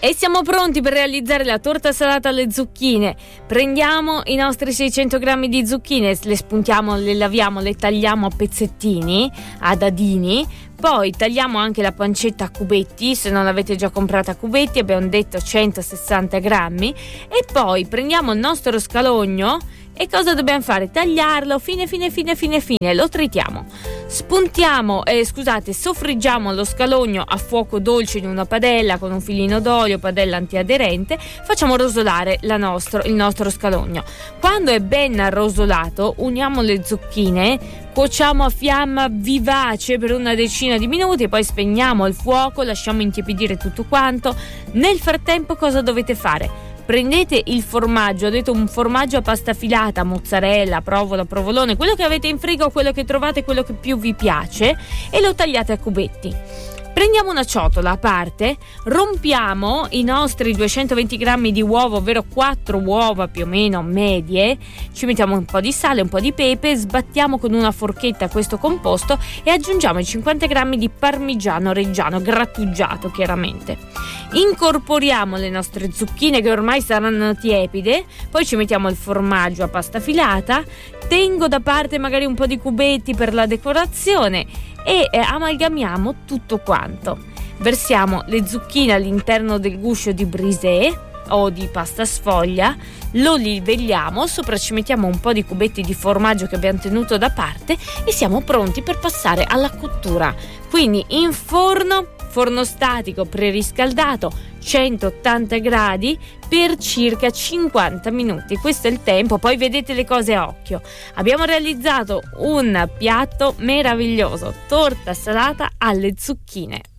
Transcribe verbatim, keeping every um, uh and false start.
E siamo pronti per realizzare la torta salata alle zucchine. Prendiamo i nostri seicento grammi di zucchine, le spuntiamo, le laviamo, le tagliamo a pezzettini, a dadini. Poi tagliamo anche la pancetta a cubetti, se non l'avete già comprata a cubetti, abbiamo detto centosessanta grammi. E poi prendiamo il nostro scalogno. E cosa dobbiamo fare? Tagliarlo fine fine fine fine fine, lo tritiamo. Spuntiamo, eh, scusate, soffriggiamo lo scalogno a fuoco dolce in una padella con un filino d'olio, padella antiaderente, facciamo rosolare la nostro, il nostro scalogno. Quando è ben arrosolato, uniamo le zucchine, cuociamo a fiamma vivace per una decina di minuti e poi spegniamo il fuoco, lasciamo intiepidire tutto quanto. Nel frattempo cosa dovete fare? Prendete il formaggio, ho detto un formaggio a pasta filata, mozzarella, provola, provolone, quello che avete in frigo, quello che trovate, quello che più vi piace, e lo tagliate a cubetti. Prendiamo una ciotola a parte, rompiamo i nostri duecentoventi grammi di uovo, ovvero quattro uova più o meno medie, ci mettiamo un po' di sale, un po' di pepe, sbattiamo con una forchetta questo composto e aggiungiamo i cinquanta grammi di parmigiano reggiano grattugiato chiaramente. Incorporiamo le nostre zucchine che ormai saranno tiepide, poi ci mettiamo il formaggio a pasta filata, tengo da parte magari un po' di cubetti per la decorazione e eh, amalgamiamo tutto quanto. Versiamo le zucchine all'interno del guscio di brisée o di pasta sfoglia, lo livelliamo, sopra ci mettiamo un po' di cubetti di formaggio che abbiamo tenuto da parte e siamo pronti per passare alla cottura. Quindi in forno, forno statico preriscaldato, centottanta gradi per circa cinquanta minuti. Questo è il tempo, poi vedete le cose a occhio. Abbiamo realizzato un piatto meraviglioso, torta salata alle zucchine.